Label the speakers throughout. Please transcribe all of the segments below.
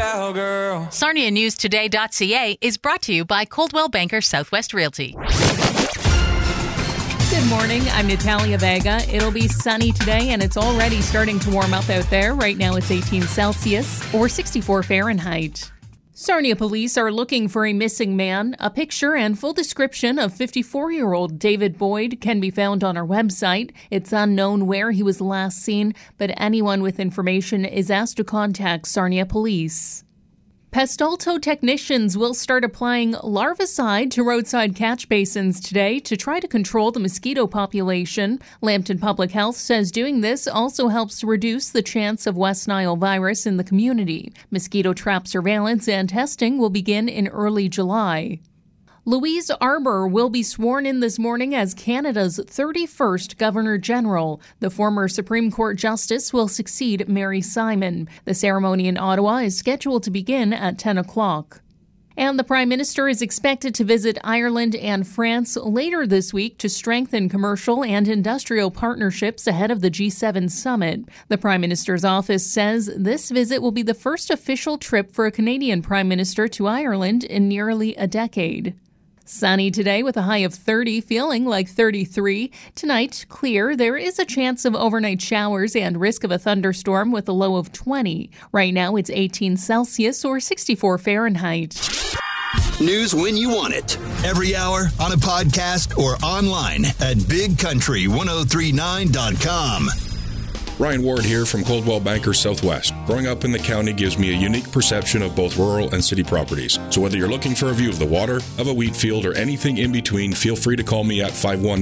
Speaker 1: cowgirl.
Speaker 2: SarniaNewsToday.ca is brought to you by Coldwell Banker Southwest Realty.
Speaker 3: Good morning. I'm Natalia Vega. It'll be sunny today, and it's already starting to warm up out there. Right now it's 18 Celsius or 64 Fahrenheit. Sarnia police are looking for a missing man. A picture and full description of 54-year-old David Boyd can be found on our website. It's unknown where he was last seen, but anyone with information is asked to contact Sarnia police. Pestalto technicians will start applying larvicide to roadside catch basins today to try to control the mosquito population. Lambton Public Health says doing this also helps to reduce the chance of West Nile virus in the community. Mosquito trap surveillance and testing will begin in early July. Louise Arbour will be sworn in this morning as Canada's 31st Governor-General. The former Supreme Court Justice will succeed Mary Simon. The ceremony in Ottawa is scheduled to begin at 10 o'clock. And the Prime Minister is expected to visit Ireland and France later this week to strengthen commercial and industrial partnerships ahead of the G7 summit. The Prime Minister's office says this visit will be the first official trip for a Canadian Prime Minister to Ireland in nearly a decade. Sunny today with a high of 30, feeling like 33. Tonight, clear. There is a chance of overnight showers and risk of a thunderstorm with a low of 20. Right now, it's 18 Celsius or 64 Fahrenheit.
Speaker 4: News when you want it. Every hour, on a podcast, or online at bigcountry1039.com.
Speaker 5: Ryan Ward here from Coldwell Banker Southwest. Growing up in the county gives me a unique perception of both rural and city properties. So whether you're looking for a view of the water, of a wheat field, or anything in between, feel free to call me at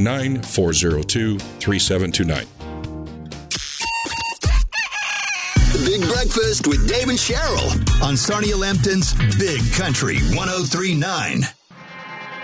Speaker 5: 519-402-3729.
Speaker 4: The Big Breakfast with Dave and Cheryl on Sarnia Lambton's Big Country 1039.